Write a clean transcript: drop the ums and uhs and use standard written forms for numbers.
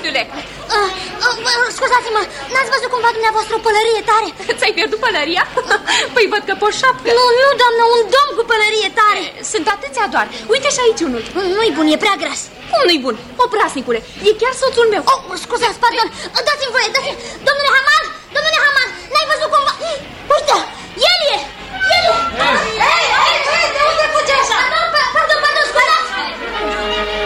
Peștule! Scuzați-mă, n-ați văzut cumva dumneavoastră o pălărie tare? Ți-ai pierdut pălăria? Păi văd că pe o șapcă. Nu, doamnă, un domn cu pălărie tare. Sunt atâția doar. Uite și aici unul. Nu-i bun, e prea gras. Cum nu-i bun? Oprasnicule, e chiar soțul meu. Scuzați, pardon, dați-mi voie, dați-mi. Domnule Haman!